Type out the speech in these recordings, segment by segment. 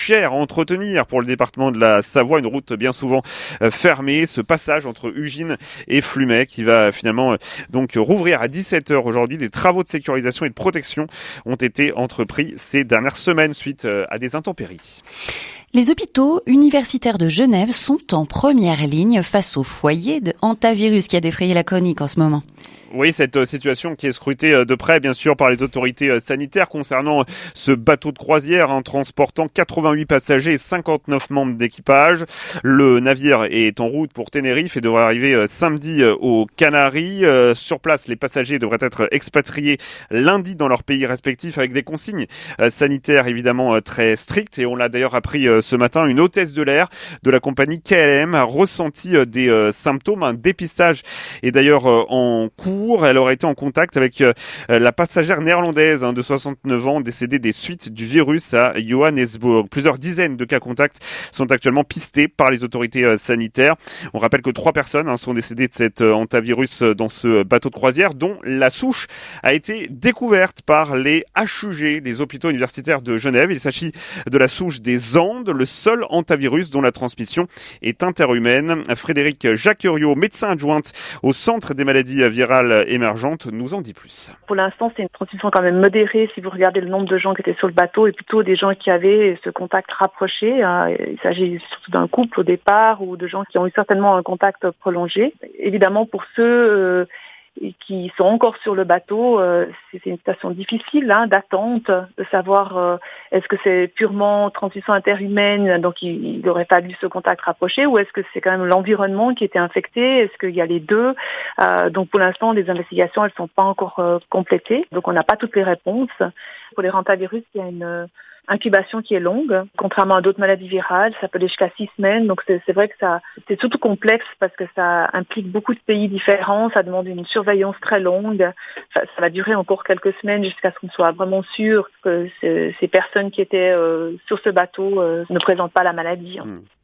cher à entretenir pour le département de la Savoie, une route bien souvent fermée, ce passage entre Ugine et Flumet qui va finalement donc rouvrir à 17h aujourd'hui. Des travaux de sécurisation et de protection ont été entrepris ces dernières semaines suite à des intempéries. Les hôpitaux universitaires de Genève sont en première ligne face au foyer de hantavirus qui a défrayé la chronique en ce moment. Oui, cette situation qui est scrutée de près, bien sûr, par les autorités sanitaires concernant ce bateau de croisière transportant 88 passagers et 59 membres d'équipage. Le navire est en route pour Tenerife et devrait arriver samedi aux Canaries. Sur place, les passagers devraient être expatriés lundi dans leur pays respectif avec des consignes sanitaires évidemment très strictes. Et on l'a d'ailleurs appris ce matin, une hôtesse de l'air de la compagnie KLM a ressenti des symptômes. Un dépistage est d'ailleurs en cours. Elle aurait été en contact avec la passagère néerlandaise de 69 ans décédée des suites du virus à Johannesburg. Plusieurs dizaines de cas contacts sont actuellement pistés par les autorités sanitaires. On rappelle que 3 personnes sont décédées de cet hantavirus dans ce bateau de croisière dont la souche a été découverte par les HUG, les hôpitaux universitaires de Genève. Il s'agit de la souche des Andes, le seul hantavirus dont la transmission est interhumaine. Frédéric Jacqueriot, médecin adjointe au Centre des maladies virales émergente, nous en dit plus. Pour l'instant, c'est une transmission quand même modérée si vous regardez le nombre de gens qui étaient sur le bateau et plutôt des gens qui avaient ce contact rapproché. Il s'agit surtout d'un couple au départ ou de gens qui ont eu certainement un contact prolongé. Évidemment, pour ceux qui sont encore sur le bateau, c'est une situation difficile d'attente, de savoir est-ce que c'est purement transmission interhumaine, donc il aurait fallu ce contact rapproché, ou est-ce que c'est quand même l'environnement qui était infecté, est-ce qu'il y a les deux. Donc pour l'instant, les investigations, elles sont pas encore complétées, donc on n'a pas toutes les réponses. Pour les hantavirus, il y a une incubation qui est longue, contrairement à d'autres maladies virales, ça peut aller jusqu'à 6 semaines, donc c'est vrai que c'est surtout complexe parce que ça implique beaucoup de pays différents, ça demande une surveillance très longue, ça va durer encore quelques semaines jusqu'à ce qu'on soit vraiment sûr que ces personnes qui étaient sur ce bateau ne présentent pas la maladie.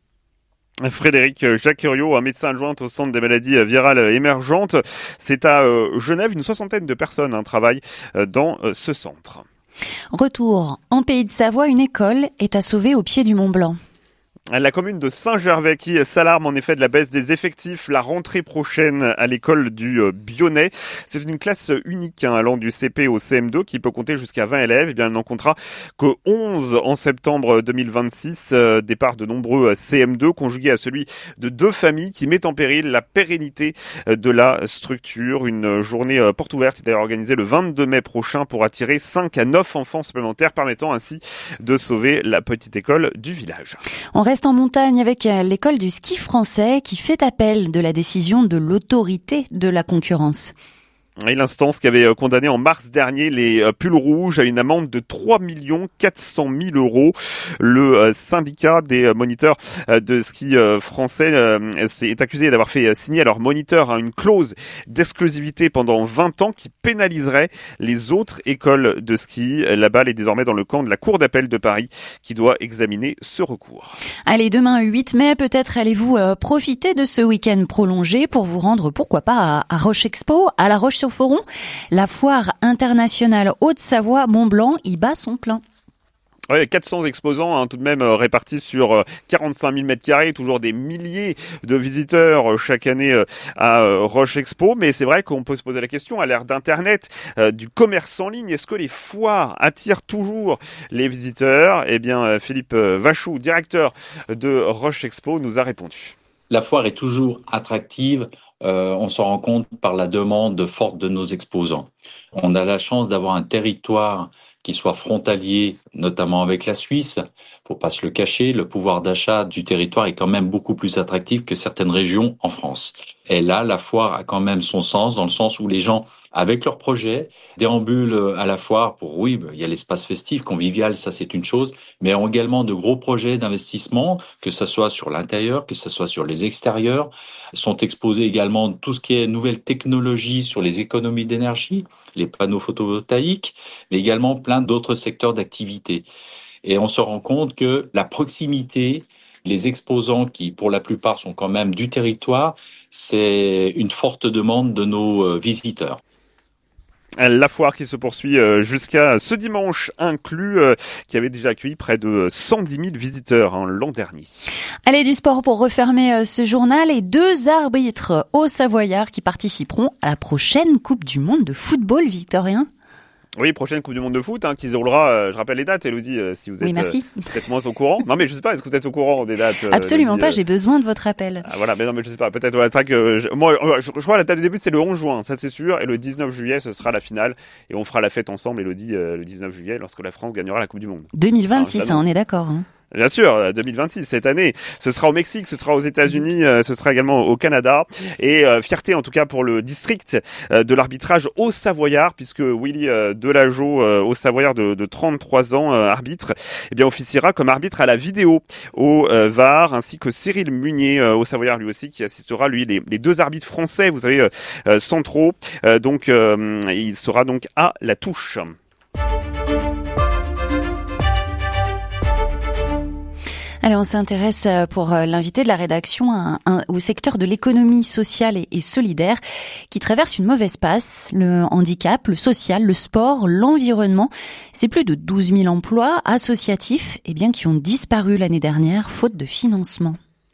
Frédéric Jacqueriot, un médecin adjoint au Centre des maladies virales émergentes. C'est à Genève, une 60aine de personnes travaillent dans ce centre. Retour en Pays de Savoie, une école est à sauver au pied du Mont Blanc. La commune de Saint-Gervais qui s'alarme en effet de la baisse des effectifs la rentrée prochaine à l'école du Bionnet. C'est une classe unique allant du CP au CM2 qui peut compter jusqu'à 20 élèves. Eh bien, elle n'en comptera que 11 en septembre 2026. Départ de nombreux CM2 conjugué à celui de 2 familles qui met en péril la pérennité de la structure. Une journée porte ouverte est d'ailleurs organisée le 22 mai prochain pour attirer 5 à 9 enfants supplémentaires, permettant ainsi de sauver la petite école du village. On reste en montagne avec l'école du ski français qui fait appel de la décision de l'autorité de la concurrence. Et l'instance qui avait condamné en mars dernier les pulls rouges à une amende de 3 400 000 €. Le syndicat des moniteurs de ski français est accusé d'avoir fait signer à leurs moniteurs une clause d'exclusivité pendant 20 ans qui pénaliserait les autres écoles de ski. La balle est désormais dans le camp de la Cour d'appel de Paris qui doit examiner ce recours. Allez, demain 8 mai, peut-être allez-vous profiter de ce week-end prolongé pour vous rendre, pourquoi pas, à Roche Expo, à La Roche-sur Foron. La foire internationale Haute-Savoie Mont-Blanc y bat son plein. Ouais, 400 exposants tout de même répartis sur 45 000 mètres carrés, toujours des milliers de visiteurs chaque année à Roche Expo. Mais c'est vrai qu'on peut se poser la question, à l'ère d'Internet, du commerce en ligne, est-ce que les foires attirent toujours les visiteurs ? Eh bien, Philippe Vachou, directeur de Roche Expo, nous a répondu. La foire est toujours attractive, on s'en rend compte par la demande forte de nos exposants. On a la chance d'avoir un territoire qui soit frontalier, notamment avec la Suisse. Faut pas se le cacher, le pouvoir d'achat du territoire est quand même beaucoup plus attractif que certaines régions en France. Et là, la foire a quand même son sens, dans le sens où les gens, avec leurs projets, déambulent à la foire pour, oui, il y a l'espace festif, convivial, ça c'est une chose, mais ont également de gros projets d'investissement, que ce soit sur l'intérieur, que ce soit sur les extérieurs. Sont exposés également tout ce qui est nouvelles technologies sur les économies d'énergie, les panneaux photovoltaïques, mais également plein d'autres secteurs d'activité. Et on se rend compte que la proximité, les exposants qui, pour la plupart, sont quand même du territoire, c'est une forte demande de nos visiteurs. La foire qui se poursuit jusqu'à ce dimanche inclus, qui avait déjà accueilli près de 110 000 visiteurs l'an dernier. Allez, du sport pour refermer ce journal et 2 arbitres au Savoyard qui participeront à la prochaine Coupe du Monde de football, Victorien. Oui, prochaine Coupe du Monde de foot qui se déroulera, je rappelle les dates, Elodie, si vous êtes peut-être moins au courant. Non, mais je sais pas, est-ce que vous êtes au courant des dates Absolument pas, j'ai besoin de votre appel. Voilà, mais non, mais je sais pas, peut-être voilà, moi, je crois la date de début c'est le 11 juin, ça c'est sûr, et le 19 juillet ce sera la finale, et on fera la fête ensemble, Elodie, le 19 juillet, lorsque la France gagnera la Coupe du Monde. 2026, on est d'accord. Bien sûr, 2026, cette année. Ce sera au Mexique, ce sera aux États-Unis, ce sera également au Canada. Et fierté en tout cas pour le district de l'arbitrage au Savoyard, puisque Willy Delageau, au Savoyard de 33 ans, arbitre, eh bien officiera comme arbitre à la vidéo au VAR, ainsi que Cyril Munier au Savoyard lui aussi, qui assistera lui les 2 arbitres français, vous savez, centraux. Donc il sera donc à la touche. Allez, on s'intéresse pour l'invité de la rédaction au secteur de l'économie sociale et solidaire qui traverse une mauvaise passe. Le handicap, le social, le sport, l'environnement. C'est plus de 12 000 emplois associatifs qui ont disparu l'année dernière faute de financement.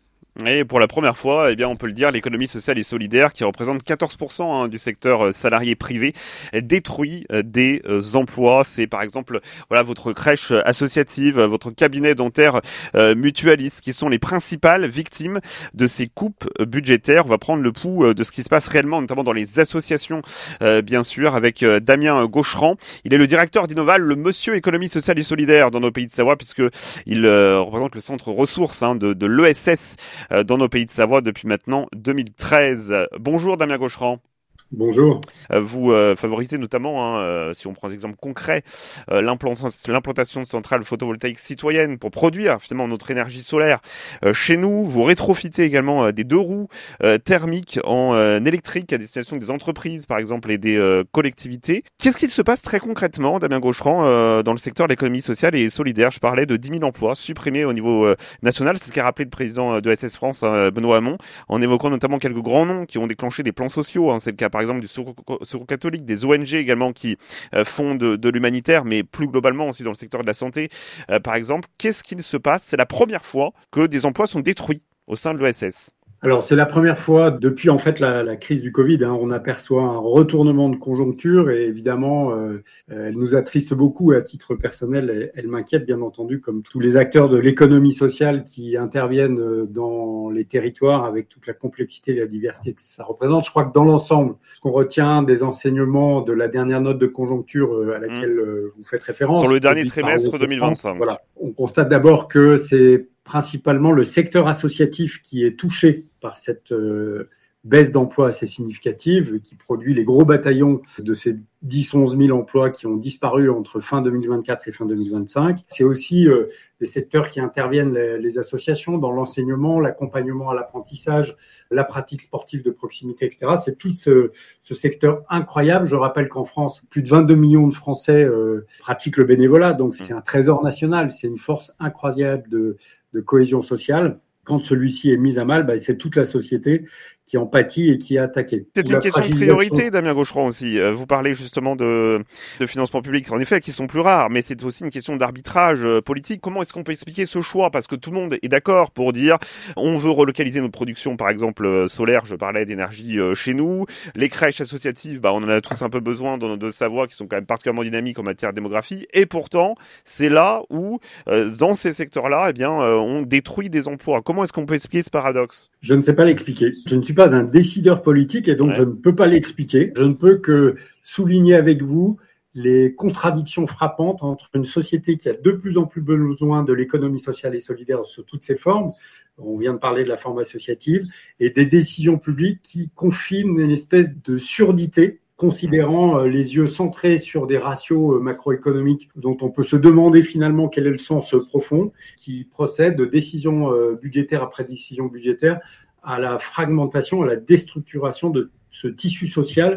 Et pour la première fois, eh bien, on peut le dire, l'économie sociale et solidaire, qui représente 14% du secteur salarié privé, détruit des emplois. C'est par exemple, voilà, votre crèche associative, votre cabinet dentaire mutualiste, qui sont les principales victimes de ces coupes budgétaires. On va prendre le pouls de ce qui se passe réellement, notamment dans les associations, bien sûr, avec Damien Gaucheran. Il est le directeur d'Innoval, le monsieur économie sociale et solidaire dans nos pays de Savoie, puisque il représente le centre ressources de l'ESS dans nos pays de Savoie depuis maintenant 2013. Bonjour Damien Gaucheran. Bonjour. Vous favorisez notamment, si on prend des exemples concrets, l'implantation de centrales photovoltaïques citoyennes pour produire finalement notre énergie solaire chez nous. Vous rétrofitez également des 2 roues thermiques en électrique à destination des entreprises, par exemple, et des collectivités. Qu'est-ce qu'il se passe très concrètement, Damien Gaucheran, dans le secteur de l'économie sociale et solidaire? Je parlais de 10 000 emplois supprimés au niveau national. C'est ce qu'a rappelé le président de SS France, Benoît Hamon, en évoquant notamment quelques grands noms qui ont déclenché des plans sociaux. C'est le cas par exemple du Secours catholique, des ONG également qui font de l'humanitaire, mais plus globalement aussi dans le secteur de la santé, par exemple. Qu'est-ce qu'il se passe? C'est la première fois que des emplois sont détruits au sein de l'ESS. Alors, c'est la première fois depuis en fait la crise du Covid. On aperçoit un retournement de conjoncture et évidemment, elle nous attriste beaucoup. À titre personnel, elle m'inquiète bien entendu, comme tous les acteurs de l'économie sociale qui interviennent dans les territoires avec toute la complexité et la diversité que ça représente. Je crois que dans l'ensemble, ce qu'on retient des enseignements de la dernière note de conjoncture à laquelle vous faites référence, sur le dernier trimestre 2025, voilà, on constate d'abord que c'est principalement le secteur associatif qui est touché par cette baisse d'emploi assez significative, qui produit les gros bataillons de ces 10-11 000 emplois qui ont disparu entre fin 2024 et fin 2025. C'est aussi des secteurs qui interviennent, les associations, dans l'enseignement, l'accompagnement à l'apprentissage, la pratique sportive de proximité, etc. C'est tout ce secteur incroyable. Je rappelle qu'en France, plus de 22 millions de Français pratiquent le bénévolat, donc c'est un trésor national, c'est une force incroyable de cohésion sociale. Quand celui-ci est mis à mal, c'est toute la société qui en pâtit et qui est attaquée. C'est une question de priorité, Damien Gaucheran aussi. Vous parlez justement de financement public, en effet, qui sont plus rares, mais c'est aussi une question d'arbitrage politique. Comment est-ce qu'on peut expliquer ce choix? Parce que tout le monde est d'accord pour dire on veut relocaliser notre production, par exemple solaire, je parlais d'énergie chez nous. Les crèches associatives, on en a tous un peu besoin dans nos deux Savoie, qui sont quand même particulièrement dynamiques en matière de démographie. Et pourtant, c'est là où, dans ces secteurs-là, on détruit des emplois. Comment est-ce qu'on peut expliquer ce paradoxe? Je ne sais pas l'expliquer. Je ne suis pas un décideur politique et donc je ne peux pas l'expliquer. Je ne peux que souligner avec vous les contradictions frappantes entre une société qui a de plus en plus besoin de l'économie sociale et solidaire sous toutes ses formes, on vient de parler de la forme associative, et des décisions publiques qui confinent une espèce de surdité, considérant les yeux centrés sur des ratios macroéconomiques dont on peut se demander finalement quel est le sens profond, qui procède de décision budgétaire après décision budgétaire à la fragmentation, à la déstructuration de ce tissu social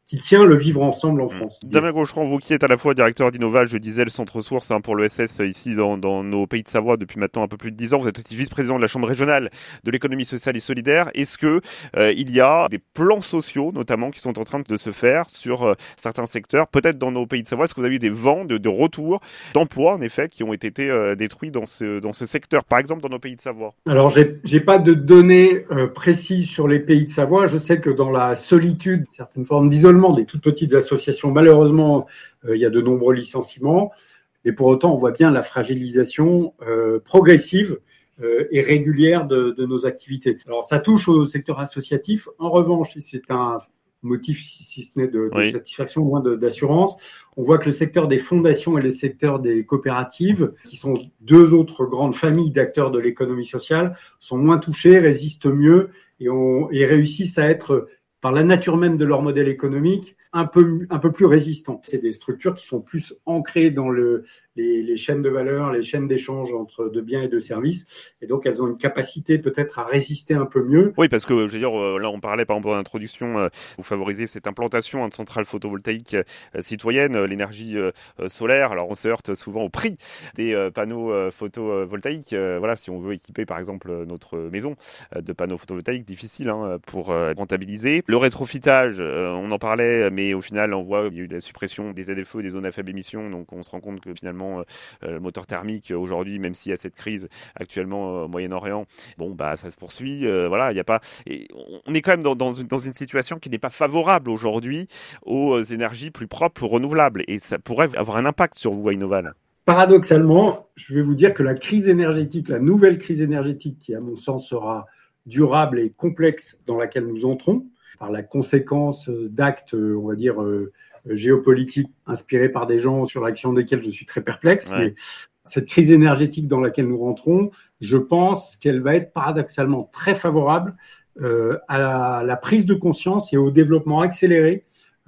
qui tient le vivre ensemble en France. Damien Gaucheron, vous qui êtes à la fois directeur d'Innoval, je disais le centre source pour l'ESS ici dans nos Pays de Savoie depuis maintenant un peu plus de 10 ans. Vous êtes aussi vice-président de la Chambre régionale de l'économie sociale et solidaire. Est-ce que il y a des plans sociaux notamment qui sont en train de se faire sur certains secteurs, peut-être dans nos Pays de Savoie? Est-ce que vous avez eu des vents de retour d'emplois en effet qui ont été détruits dans ce secteur, par exemple dans nos Pays de Savoie? Alors j'ai pas de données précises sur les Pays de Savoie. Je sais que dans la solitude, certaines formes d'isolement des toutes petites associations, malheureusement, il y a de nombreux licenciements. Et pour autant, on voit bien la fragilisation progressive et régulière de nos activités. Alors, ça touche au secteur associatif. En revanche, et c'est un motif, si ce n'est de satisfaction, moins d'assurance, on voit que le secteur des fondations et le secteur des coopératives, qui sont deux autres grandes familles d'acteurs de l'économie sociale, sont moins touchés, résistent mieux et réussissent à être, par la nature même de leur modèle économique, un peu plus résistants. C'est des structures qui sont plus ancrées dans les chaînes de valeur, les chaînes d'échange entre de biens et de services, et donc elles ont une capacité peut-être à résister un peu mieux. Oui, parce que je veux dire, là on parlait par exemple en introduction, vous favorisez cette implantation de centrales photovoltaïques citoyennes, l'énergie solaire. Alors on se heurte souvent au prix des panneaux photovoltaïques. Voilà, si on veut équiper par exemple notre maison de panneaux photovoltaïques, difficile pour rentabiliser. Le rétrofitage, on en parlait, mais au final on voit qu'il y a eu la suppression des ZFE, des zones à faible émission, donc on se rend compte que finalement le moteur thermique aujourd'hui, même s'il y a cette crise actuellement au Moyen-Orient, ça se poursuit. Voilà, il y a pas. Et on est quand même dans une situation qui n'est pas favorable aujourd'hui aux énergies plus propres, plus renouvelables, et ça pourrait avoir un impact sur vous à Innoval. Paradoxalement, je vais vous dire que la crise énergétique, la nouvelle crise énergétique, qui à mon sens sera durable et complexe, dans laquelle nous entrons, par la conséquence d'actes, on va dire, géopolitiques inspirés par des gens sur l'action desquels je suis très perplexe. Ouais. Mais cette crise énergétique dans laquelle nous rentrons, je pense qu'elle va être paradoxalement très favorable à la prise de conscience et au développement accéléré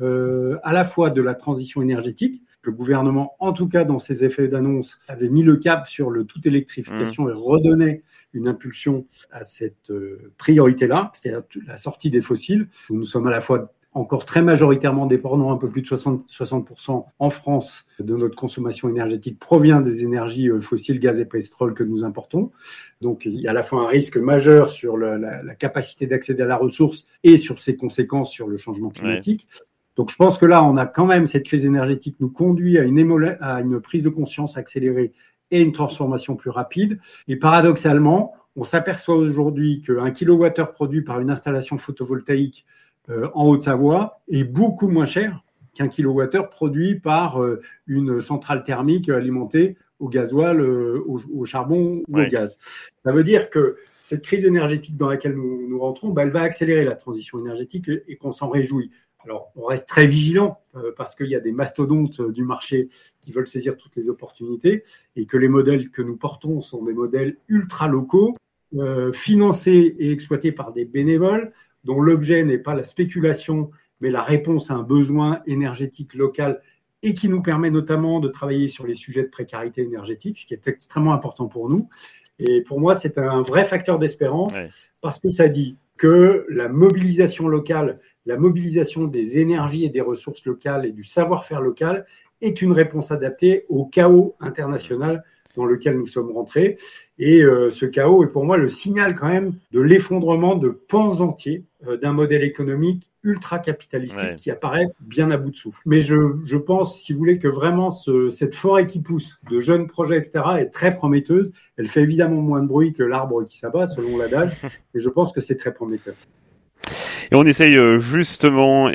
à la fois de la transition énergétique. Le gouvernement, en tout cas dans ses effets d'annonce, avait mis le cap sur le tout électrification et redonnait une impulsion à cette priorité-là, c'est-à-dire la sortie des fossiles. Nous sommes à la fois encore très majoritairement dépendants, un peu plus de 60% en France de notre consommation énergétique provient des énergies fossiles, gaz et pétrole que nous importons. Donc il y a à la fois un risque majeur sur la capacité d'accéder à la ressource et sur ses conséquences sur le changement climatique. Ouais. Donc je pense que là, on a quand même cette crise énergétique nous conduit à une prise de conscience accélérée et une transformation plus rapide. Et paradoxalement, on s'aperçoit aujourd'hui qu'un kilowattheure produit par une installation photovoltaïque en Haute-Savoie est beaucoup moins cher qu'un kilowattheure produit par une centrale thermique alimentée au gasoil, au charbon ou au gaz. Ça veut dire que cette crise énergétique dans laquelle nous rentrons, elle va accélérer la transition énergétique et qu'on s'en réjouit. Alors, on reste très vigilant parce qu'il y a des mastodontes du marché qui veulent saisir toutes les opportunités et que les modèles que nous portons sont des modèles ultra locaux, financés et exploités par des bénévoles dont l'objet n'est pas la spéculation, mais la réponse à un besoin énergétique local et qui nous permet notamment de travailler sur les sujets de précarité énergétique, ce qui est extrêmement important pour nous. Et pour moi, c'est un vrai facteur d'espérance parce que ça dit que la mobilisation locale, la mobilisation des énergies et des ressources locales et du savoir-faire local est une réponse adaptée au chaos international dans lequel nous sommes rentrés. Et ce chaos est pour moi le signal quand même de l'effondrement de pans entiers d'un modèle économique ultra-capitalistique qui apparaît bien à bout de souffle. Mais je pense, si vous voulez, que vraiment cette forêt qui pousse de jeunes projets, etc., est très prometteuse. Elle fait évidemment moins de bruit que l'arbre qui s'abat, selon l'adage, et je pense que c'est très prometteur. Et on essaye justement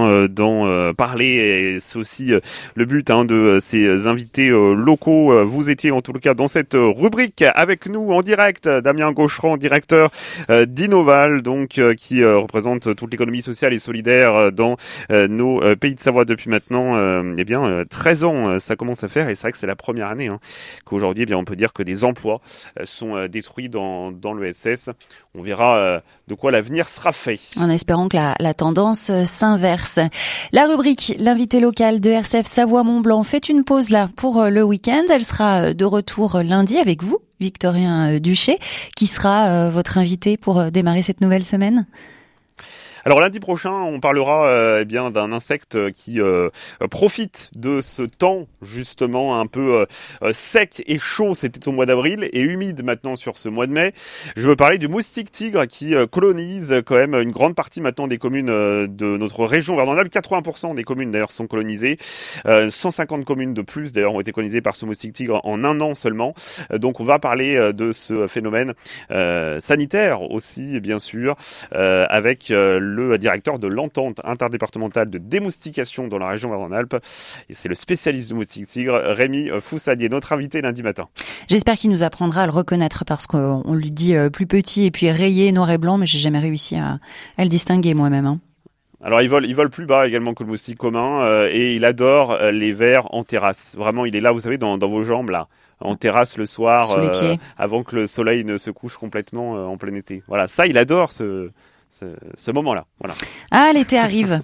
d'en parler, et c'est aussi le but de ces invités locaux. Vous étiez en tout cas dans cette rubrique avec nous en direct, Damien Gaucheron, directeur d'Innoval, donc qui représente toute l'économie sociale et solidaire dans nos Pays de Savoie depuis maintenant 13 ans. Ça commence à faire, et c'est vrai que c'est la première année qu'aujourd'hui on peut dire que des emplois sont détruits dans l'ESS. On verra de quoi l'avenir sera fait. En espérant que la tendance s'inverse. La rubrique L'invité local de RCF Savoie-Mont-Blanc fait une pause là pour le week-end. Elle sera de retour lundi avec vous, Victorien Duché, qui sera votre invité pour démarrer cette nouvelle semaine. Alors lundi prochain, on parlera d'un insecte qui profite de ce temps justement un peu sec et chaud, c'était au mois d'avril, et humide maintenant sur ce mois de mai. Je veux parler du moustique tigre qui colonise quand même une grande partie maintenant des communes de notre région Auvergne-Rhône-Alpes. 80% des communes d'ailleurs sont colonisées. 150 communes de plus d'ailleurs ont été colonisées par ce moustique tigre en un an seulement. Donc on va parler de ce phénomène sanitaire aussi bien sûr avec le directeur de l'entente interdépartementale de démoustication dans la région Auvergne-Rhône-Alpes. Et c'est le spécialiste du moustique tigre, Rémi Foussadier, notre invité lundi matin. J'espère qu'il nous apprendra à le reconnaître parce qu'on lui dit plus petit et puis rayé noir et blanc, mais j'ai jamais réussi à le distinguer moi-même. Hein. Alors il vole plus bas également que le moustique commun et il adore les vers en terrasse. Vraiment, il est là, vous savez, dans vos jambes là. En terrasse le soir, avant que le soleil ne se couche complètement en plein été. Voilà, ça, il adore ce moment-là. Voilà. Ah, l'été arrive.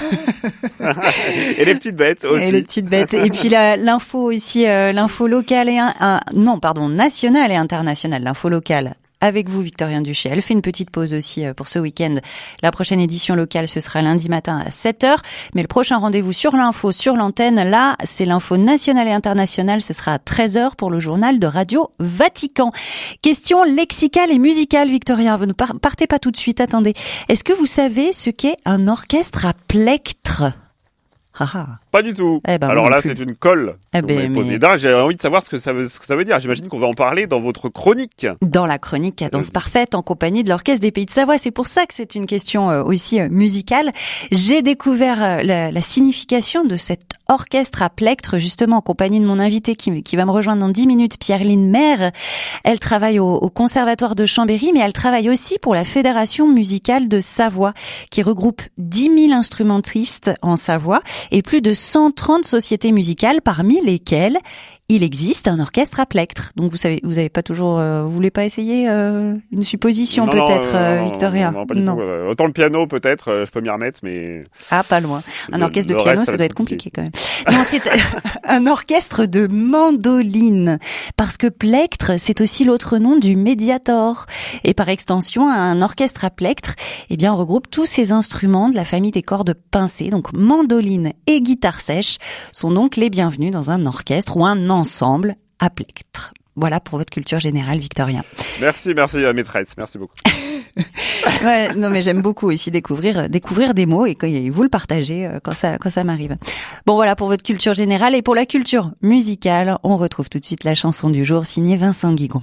Et les petites bêtes aussi. Et les petites bêtes. Et puis l'info aussi, l'info locale nationale et internationale. L'info locale. Avec vous, Victorien Duché. Elle fait une petite pause aussi pour ce week-end. La prochaine édition locale, ce sera lundi matin à 7h. Mais le prochain rendez-vous sur l'info, sur l'antenne, là, c'est l'info nationale et internationale. Ce sera à 13h pour le journal de Radio Vatican. Question lexicale et musicale, Victorien. Vous ne partez pas tout de suite, attendez. Est-ce que vous savez ce qu'est un orchestre à plectre ? Pas du tout. Alors là, c'est une colle. J'ai envie de savoir ce que ça veut dire. J'imagine qu'on va en parler dans votre chronique. Dans la chronique Cadence Parfaite, en compagnie de l'Orchestre des Pays de Savoie. C'est pour ça que c'est une question aussi musicale. J'ai découvert la signification de cet orchestre à plectre, justement en compagnie de mon invité qui va me rejoindre dans 10 minutes, Pierre-Line Maire. Elle travaille au Conservatoire de Chambéry, mais elle travaille aussi pour la Fédération musicale de Savoie, qui regroupe 10 000 instrumentistes en Savoie et plus de 130 sociétés musicales, parmi lesquelles il existe un orchestre à plectre. Donc vous avez pas toujours, vous voulez pas essayer une supposition peut-être, Victorien? Non, pas du tout. Autant le piano peut-être, je peux m'y remettre, mais pas loin. Un orchestre de piano, ça doit être compliqué quand même. Non, c'est un orchestre de mandoline, parce que plectre, c'est aussi l'autre nom du médiator, et par extension, un orchestre à plectre, on regroupe tous ces instruments de la famille des cordes pincées. Donc mandoline et guitare sèche sont donc les bienvenus dans un orchestre ou un ensemble à plectre. Voilà pour votre culture générale, Victorien. Merci maîtresse, merci beaucoup. Ouais, non mais j'aime beaucoup aussi découvrir des mots et vous le partagez quand ça m'arrive. Bon voilà pour votre culture générale et pour la culture musicale, on retrouve tout de suite la chanson du jour signée Vincent Guigon.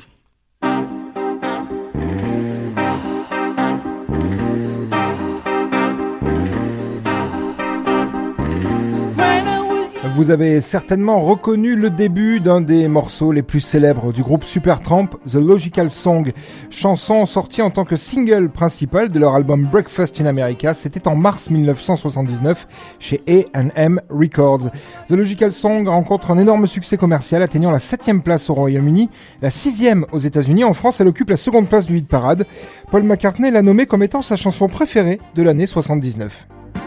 Vous avez certainement reconnu le début d'un des morceaux les plus célèbres du groupe Supertramp, The Logical Song, chanson sortie en tant que single principal de leur album Breakfast in America. C'était en mars 1979 chez A&M Records. The Logical Song rencontre un énorme succès commercial, atteignant la 7e place au Royaume-Uni, la 6e aux États-Unis. En France, elle occupe la 2e place du hit parade. Paul McCartney l'a nommée comme étant sa chanson préférée de l'année 79.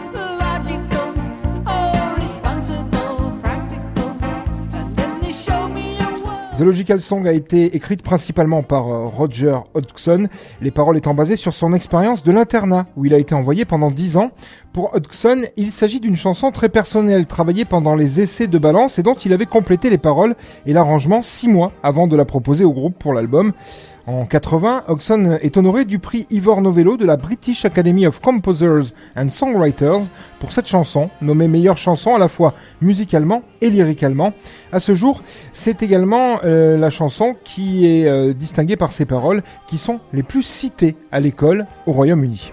The Logical Song a été écrite principalement par Roger Hodgson, les paroles étant basées sur son expérience de l'internat, où il a été envoyé pendant 10 ans. Pour Hodgson, il s'agit d'une chanson très personnelle, travaillée pendant les essais de balance et dont il avait complété les paroles et l'arrangement 6 mois avant de la proposer au groupe pour l'album. En 80, Hodgson est honoré du prix Ivor Novello de la British Academy of Composers and Songwriters pour cette chanson, nommée meilleure chanson à la fois musicalement et lyricalement. À ce jour, c'est également la chanson qui est distinguée par ses paroles qui sont les plus citées à l'école au Royaume-Uni.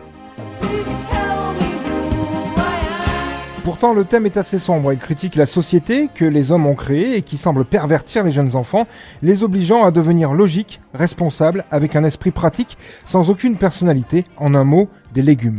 Pourtant, le thème est assez sombre. Il critique la société que les hommes ont créée et qui semble pervertir les jeunes enfants, les obligeant à devenir logiques, responsables, avec un esprit pratique, sans aucune personnalité, en un mot, des légumes.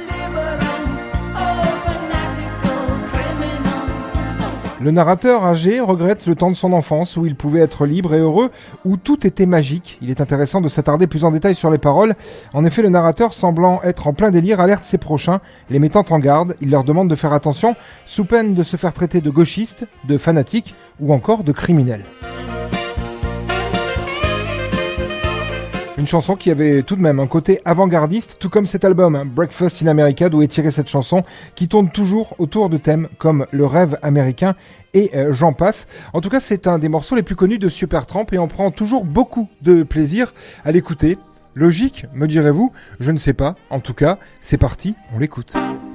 Le narrateur âgé regrette le temps de son enfance où il pouvait être libre et heureux, où tout était magique. Il est intéressant de s'attarder plus en détail sur les paroles. En effet, le narrateur, semblant être en plein délire, alerte ses prochains, les mettant en garde. Il leur demande de faire attention, sous peine de se faire traiter de gauchistes, de fanatiques ou encore de criminels. Une chanson qui avait tout de même un côté avant-gardiste, tout comme cet album, Breakfast in America, d'où est tirée cette chanson, qui tourne toujours autour de thèmes comme le rêve américain et j'en passe. En tout cas, c'est un des morceaux les plus connus de Supertramp et on prend toujours beaucoup de plaisir à l'écouter. Logique, me direz-vous? Je ne sais pas. En tout cas, c'est parti, on l'écoute.